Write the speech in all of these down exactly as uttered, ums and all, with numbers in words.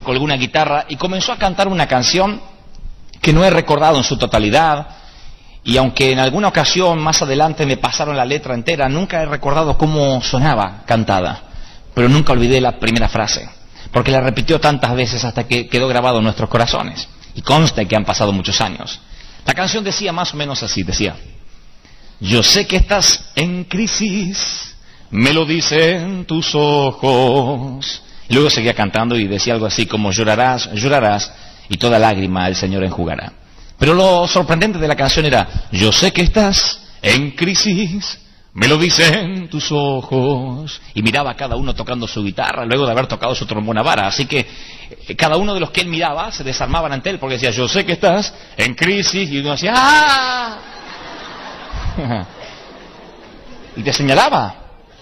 colgó una guitarra y comenzó a cantar una canción que no he recordado en su totalidad, y aunque en alguna ocasión más adelante me pasaron la letra entera, nunca he recordado cómo sonaba cantada, pero nunca olvidé la primera frase, porque la repitió tantas veces hasta que quedó grabado en nuestros corazones, y consta que han pasado muchos años. La canción decía más o menos así, decía: yo sé que estás en crisis, me lo dicen tus ojos. Y luego seguía cantando y decía algo así como: llorarás, llorarás, y toda lágrima el Señor enjugará. Pero lo sorprendente de la canción era: yo sé que estás en crisis, me lo dicen tus ojos. Y miraba a cada uno tocando su guitarra, luego de haber tocado su trombona vara. Así que eh, cada uno de los que él miraba se desarmaban ante él, porque decía: yo sé que estás en crisis. Y uno decía: ¡ah! Y te señalaba.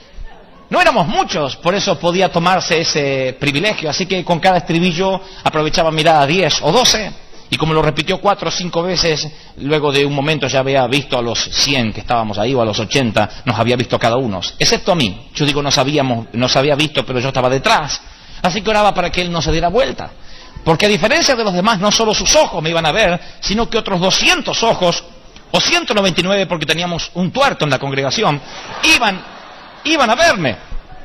No éramos muchos, por eso podía tomarse ese privilegio, así que con cada estribillo aprovechaba mirar a diez o doce, y como lo repitió cuatro o cinco veces, luego de un momento ya había visto a los cien que estábamos ahí, o a los ochenta, nos había visto cada uno, excepto a mí. Yo digo, nos habíamos, nos había visto, pero yo estaba detrás, así que oraba para que él no se diera vuelta, porque a diferencia de los demás, no solo sus ojos me iban a ver, sino que otros doscientos ojos, o ciento noventa y nueve porque teníamos un tuerto en la congregación, iban... iban a verme.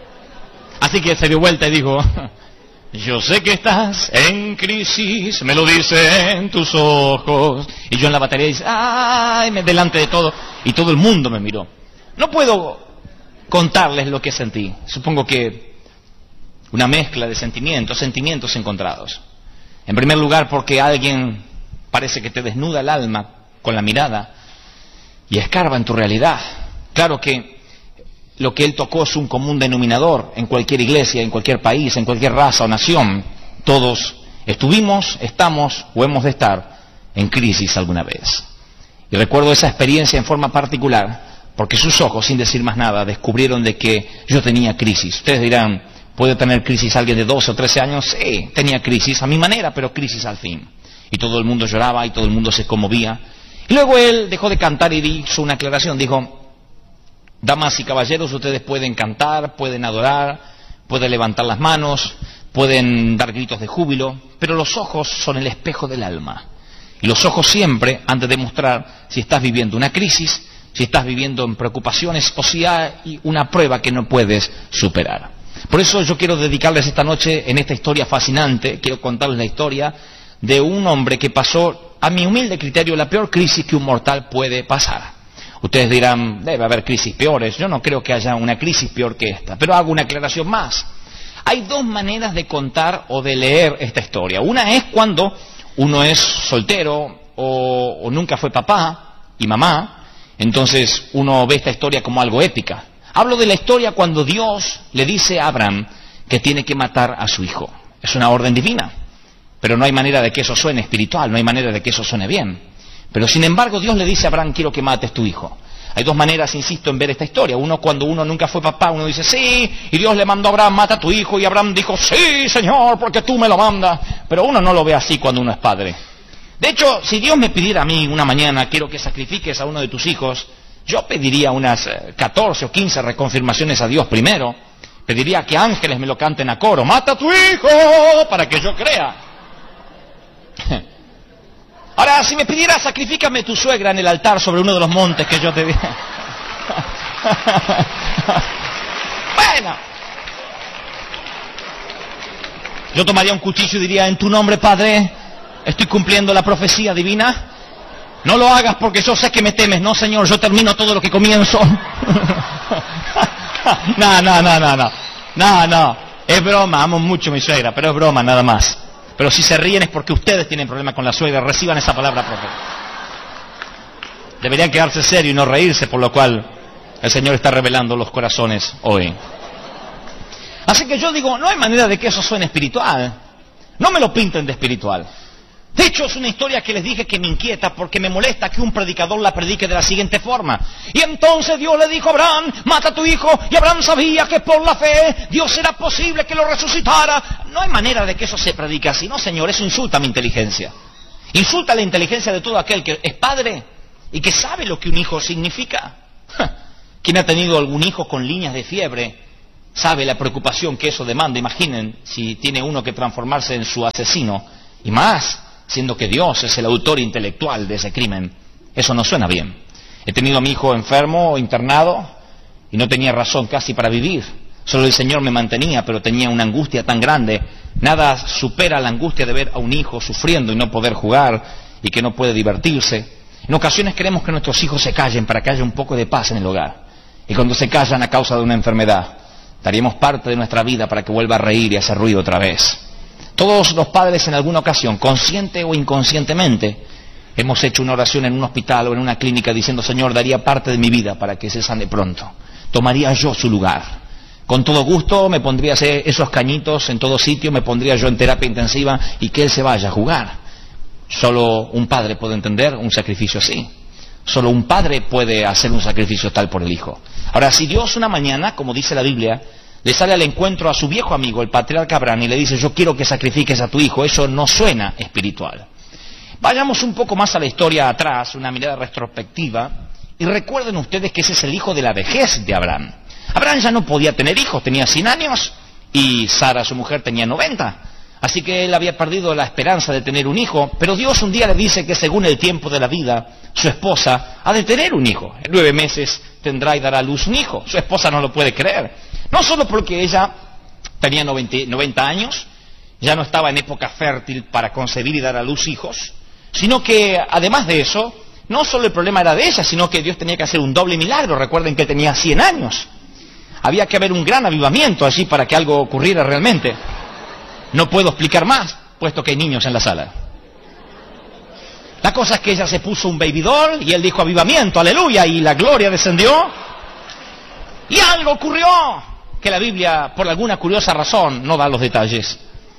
Así que se dio vuelta y dijo: yo sé que estás en crisis, me lo dicen tus ojos. Y yo en la batería dice: ay, me delante de todo, y todo el mundo me miró. No puedo contarles lo que sentí. Supongo que una mezcla de sentimientos, sentimientos encontrados. En primer lugar, porque alguien parece que te desnuda el alma con la mirada y escarba en tu realidad. Claro que lo que él tocó es un común denominador en cualquier iglesia, en cualquier país, en cualquier raza o nación. Todos estuvimos, estamos o hemos de estar en crisis alguna vez. Y recuerdo esa experiencia en forma particular, porque sus ojos, sin decir más nada, descubrieron de que yo tenía crisis. Ustedes dirán: ¿puede tener crisis alguien de doce o trece años? Sí, tenía crisis a mi manera, pero crisis al fin. Y todo el mundo lloraba y todo el mundo se conmovía. Y luego él dejó de cantar y hizo una aclaración. Dijo: damas y caballeros, ustedes pueden cantar, pueden adorar, pueden levantar las manos, pueden dar gritos de júbilo, pero los ojos son el espejo del alma. Y los ojos siempre han de demostrar si estás viviendo una crisis, si estás viviendo en preocupaciones o si hay una prueba que no puedes superar. Por eso yo quiero dedicarles esta noche, en esta historia fascinante, quiero contarles la historia de un hombre que pasó, a mi humilde criterio, la peor crisis que un mortal puede pasar. Ustedes dirán: debe haber crisis peores. Yo no creo que haya una crisis peor que esta, pero hago una aclaración más. Hay dos maneras de contar o de leer esta historia. Una es cuando uno es soltero o, o nunca fue papá y mamá, entonces uno ve esta historia como algo épica. Hablo de la historia cuando Dios le dice a Abraham que tiene que matar a su hijo. Es una orden divina, pero no hay manera de que eso suene espiritual, no hay manera de que eso suene bien. Pero sin embargo Dios le dice a Abraham: quiero que mates tu hijo. Hay dos maneras, insisto, en ver esta historia. Uno, cuando uno nunca fue papá, uno dice: sí, y Dios le mandó a Abraham: mata a tu hijo, y Abraham dijo: sí, Señor, porque tú me lo mandas. Pero uno no lo ve así cuando uno es padre. De hecho, si Dios me pidiera a mí una mañana: quiero que sacrifiques a uno de tus hijos, yo pediría unas catorce o quince reconfirmaciones a Dios primero. Pediría que ángeles me lo canten a coro: mata a tu hijo, para que yo crea. Ahora, si me pidiera: sacrifícame tu suegra en el altar sobre uno de los montes que yo te di. Bueno, yo tomaría un cuchillo y diría: en tu nombre, Padre, estoy cumpliendo la profecía divina. No lo hagas porque yo sé que me temes. No, Señor, yo termino todo lo que comienzo. No, no, no, no, no. No, no. Es broma, amo mucho a mi suegra, pero es broma nada más. Pero si se ríen es porque ustedes tienen problemas con la suegra. Reciban esa palabra profética. Deberían quedarse serios y no reírse, por lo cual el Señor está revelando los corazones hoy. Así que yo digo, no hay manera de que eso suene espiritual. No me lo pinten de espiritual. De hecho, es una historia que les dije que me inquieta porque me molesta que un predicador la predique de la siguiente forma. Y entonces Dios le dijo a Abraham: mata a tu hijo, y Abraham sabía que por la fe Dios era posible que lo resucitara. No hay manera de que eso se predique así. No, Señor, eso insulta a mi inteligencia. Insulta la inteligencia de todo aquel que es padre y que sabe lo que un hijo significa. ¿Quién ha tenido algún hijo con líneas de fiebre sabe la preocupación que eso demanda. Imaginen si tiene uno que transformarse en su asesino, y más siendo que Dios es el autor intelectual de ese crimen. Eso no suena bien. He tenido a mi hijo enfermo, internado, y no tenía razón casi para vivir. Solo el Señor me mantenía, pero tenía una angustia tan grande. Nada supera la angustia de ver a un hijo sufriendo y no poder jugar, y que no puede divertirse. En ocasiones queremos que nuestros hijos se callen para que haya un poco de paz en el hogar. Y cuando se callan a causa de una enfermedad, daríamos parte de nuestra vida para que vuelva a reír y a hacer ruido otra vez. Todos los padres en alguna ocasión, consciente o inconscientemente, hemos hecho una oración en un hospital o en una clínica diciendo: Señor, daría parte de mi vida para que se sane pronto. Tomaría yo su lugar. Con todo gusto me pondría esos cañitos en todo sitio, me pondría yo en terapia intensiva y que él se vaya a jugar. Solo un padre puede entender un sacrificio así. Solo un padre puede hacer un sacrificio tal por el hijo. Ahora, si Dios una mañana, como dice la Biblia, le sale al encuentro a su viejo amigo, el patriarca Abraham, y le dice: yo quiero que sacrifiques a tu hijo, eso no suena espiritual. Vayamos un poco más a la historia atrás, una mirada retrospectiva, y recuerden ustedes que ese es el hijo de la vejez de Abraham. Abraham ya no podía tener hijos, tenía cien años, y Sara, su mujer, tenía noventa. Así que él había perdido la esperanza de tener un hijo, pero Dios un día le dice que según el tiempo de la vida, su esposa ha de tener un hijo. En nueve meses tendrá y dará a luz un hijo. Su esposa no lo puede creer. No solo porque ella tenía noventa años, ya no estaba en época fértil para concebir y dar a luz hijos, sino que además de eso, no solo el problema era de ella, sino que Dios tenía que hacer un doble milagro. Recuerden que tenía cien años. Había que haber un gran avivamiento allí para que algo ocurriera realmente. No puedo explicar más, puesto que hay niños en la sala. La cosa es que ella se puso un baby doll y él dijo: avivamiento, aleluya, y la gloria descendió. Y algo ocurrió, que la Biblia, por alguna curiosa razón, no da los detalles.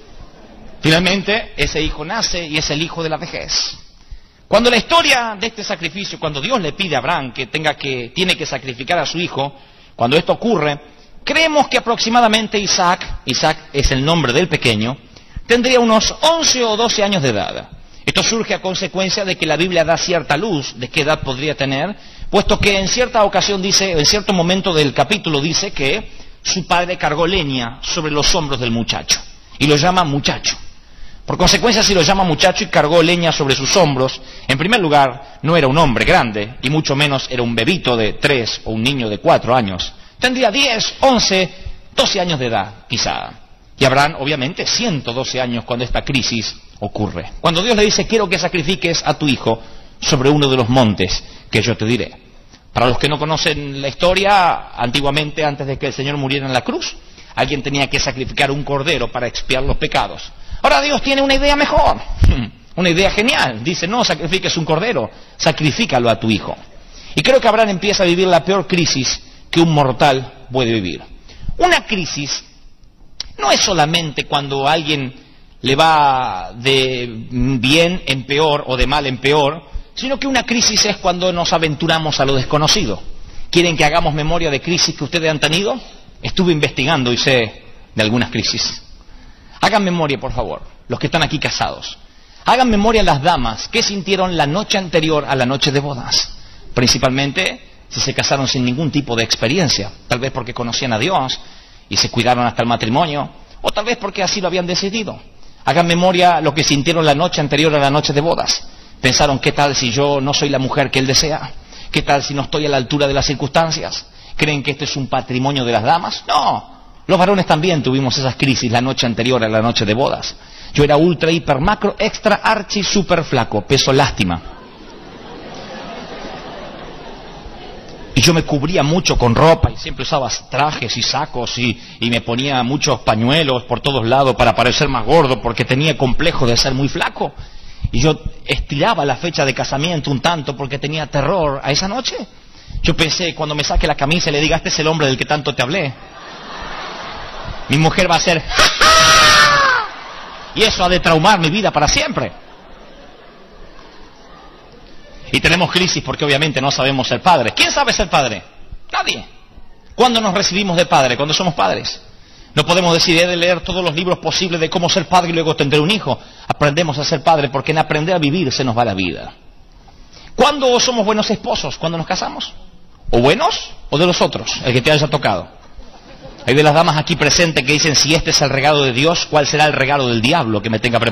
Finalmente, ese hijo nace y es el hijo de la vejez. Cuando la historia de este sacrificio, cuando Dios le pide a Abraham que tenga que, tiene que sacrificar a su hijo, cuando esto ocurre, creemos que aproximadamente Isaac, Isaac es el nombre del pequeño, tendría unos once o doce años de edad. Esto surge a consecuencia de que la Biblia da cierta luz de qué edad podría tener, puesto que en cierta ocasión dice, en cierto momento del capítulo dice que su padre cargó leña sobre los hombros del muchacho, y lo llama muchacho. Por consecuencia, si lo llama muchacho y cargó leña sobre sus hombros, en primer lugar, no era un hombre grande, y mucho menos era un bebito de tres o un niño de cuatro años. Tendría diez, once, doce años de edad, quizá. Y Abraham, obviamente, ciento doce años cuando esta crisis ocurre. Cuando Dios le dice: quiero que sacrifiques a tu hijo sobre uno de los montes que yo te diré. Para los que no conocen la historia, antiguamente, antes de que el Señor muriera en la cruz, alguien tenía que sacrificar un cordero para expiar los pecados. Ahora Dios tiene una idea mejor, una idea genial. Dice: no sacrifiques un cordero, sacrifícalo a tu hijo. Y creo que Abraham empieza a vivir la peor crisis que un mortal puede vivir. Una crisis no es solamente cuando a alguien le va de bien en peor o de mal en peor, sino que una crisis es cuando nos aventuramos a lo desconocido. ¿Quieren que hagamos memoria de crisis que ustedes han tenido? Estuve investigando y sé de algunas crisis. Hagan memoria, por favor, los que están aquí casados. Hagan memoria las damas que sintieron la noche anterior a la noche de bodas. Principalmente si se casaron sin ningún tipo de experiencia, tal vez porque conocían a Dios y se cuidaron hasta el matrimonio, o tal vez porque así lo habían decidido. Hagan memoria lo que sintieron la noche anterior a la noche de bodas. Pensaron: ¿qué tal si yo no soy la mujer que él desea? ¿Qué tal si no estoy a la altura de las circunstancias? ¿Creen que este es un patrimonio de las damas? No. Los varones también tuvimos esas crisis la noche anterior a la noche de bodas. Yo era ultra, hiper, macro, extra, archi, super flaco, peso lástima. Y yo me cubría mucho con ropa y siempre usaba trajes y sacos y, y me ponía muchos pañuelos por todos lados para parecer más gordo porque tenía complejo de ser muy flaco. Y yo estiraba la fecha de casamiento un tanto porque tenía terror a esa noche. Yo pensé, cuando me saque la camisa y le diga: este es el hombre del que tanto te hablé, mi mujer va a hacer ¡ja, ja! Y eso ha de traumar mi vida para siempre. Y tenemos crisis porque obviamente no sabemos ser padres. ¿Quién sabe ser padre? Nadie. ¿Cuándo nos recibimos de padre? Cuando somos padres. No podemos decir: he de leer todos los libros posibles de cómo ser padre y luego tendré un hijo. Aprendemos a ser padre porque en aprender a vivir se nos va la vida. ¿Cuándo somos buenos esposos? ¿Cuándo nos casamos? ¿O buenos o de los otros? El que te haya tocado. Hay de las damas aquí presentes que dicen, si este es el regalo de Dios, ¿cuál será el regalo del diablo que me tenga preparado?